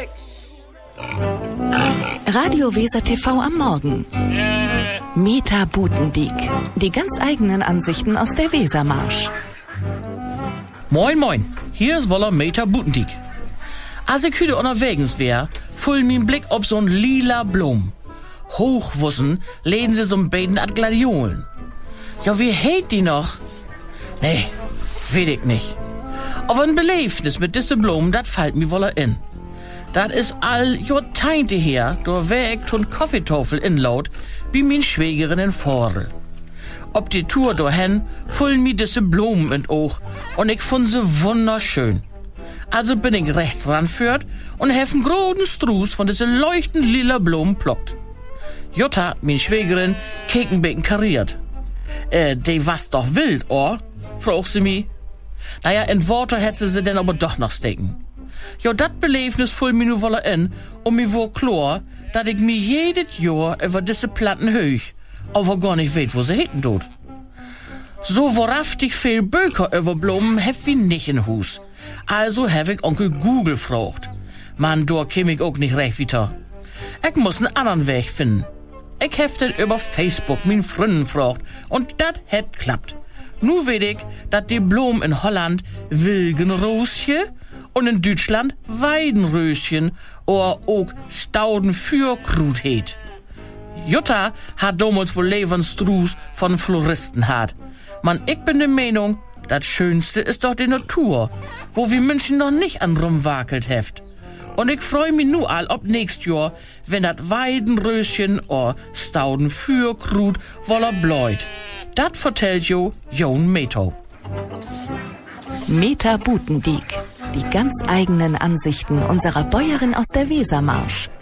nix. Radio Weser TV am Morgen. Meta Butendiek. Die ganz eigenen Ansichten aus der Wesermarsch. Moin, moin. Hier ist Woller Meta Butendiek. Als ich heute unterwegs wär, full mein Blick ob so'n lila Blum. Hochwussen lehnen sie so'n beiden at Gladiolen. Ja, wie heet die noch? Nee, weet ich nicht. Aber ein Beleefnis mit diese Blumen, dat fällt mir woller in. Dat is all Jahrzehnte her, da wär ich ton Kaffeetafel inlaut, wie min Schwägerin in Vorl. Ob die Tour dahin, fullen mir diese Blumen in Oog und ich fand sie wunderschön. Also bin ich rechts ranführt und hef einen großen Struß von diese leuchtend lila Blumen plockt. Jutta, min Schwägerin, keken beten kariert. Die was doch wild, or? Fragt sie mi. Naja, in Worte hätte sie denn aber doch noch stecken. Jo, dat Beleefnis full mir nu wolle in, mir wohl klar, dat ich mir jedes Jahr über diese Planten höch, aber gar nicht weet, wo sie heten tut. So wahrhaftig viel Böker über Blumen hef wie nicht in Hus. Also hab ich Onkel Google gefragt. Man, da käm ich auch nicht recht weiter. Ich muss einen anderen Weg finden. Ich hef den über Facebook min Freunden gefragt und dat het klappt. Nu weet ich, dat die Blumen in Holland Wilgenröschen und in Deutschland Weidenröschen oder auch Staudenfürkrut heet. Jutta hat damals wohl Lebensstruß von Floristen hat. Man, ich bin der Meinung, das Schönste ist doch die Natur, wo wir Menschen noch nicht an rumwakelt heft. Und ich freu mich nu all ob nächst Jahr, wenn dat Weidenröschen oder Staudenfürkrut woller bläut. Dat vertellt jo Jon Meto. Meta Butendiek. Die ganz eigenen Ansichten unserer Bäuerin aus der Wesermarsch.